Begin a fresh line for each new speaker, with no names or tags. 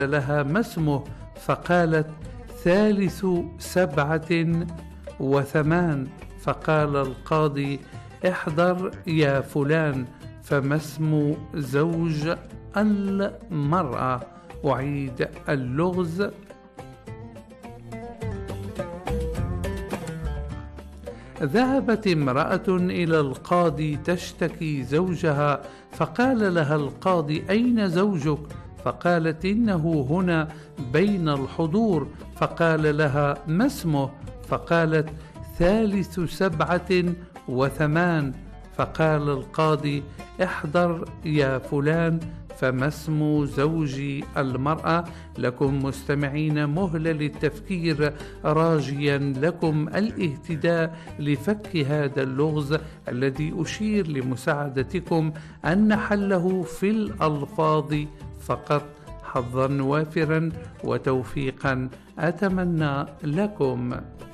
لها ما اسمه؟ فقالت: ثالث 7 و8. فقال القاضي: احضر يا فلان، فما اسم زوج المرأة؟ أعيد اللغز. ذهبت امرأة إلى القاضي تشتكي زوجها، فقال لها القاضي: أين زوجك؟ فقالت: إنه هنا بين الحضور. فقال لها: ما اسمه؟ فقالت: ثالث 7 و8. فقال القاضي: احضر يا فلان، فما اسم زوج المرأة؟ لكم مستمعين مهلة للتفكير، راجيا لكم الاهتداء لفك هذا اللغز الذي أشير لمساعدتكم أن حله في الألفاظ فقط. حظا وافرا وتوفيقا أتمنى لكم.